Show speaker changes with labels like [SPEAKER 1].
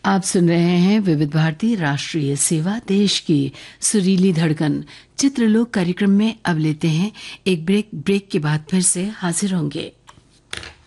[SPEAKER 1] आप सुन रहे हैं विविध भारती राष्ट्रीय सेवा, देश की सुरीली धड़कन। चित्रलोक कार्यक्रम में अब लेते हैं एक ब्रेक के बाद फिर से हाजिर होंगे।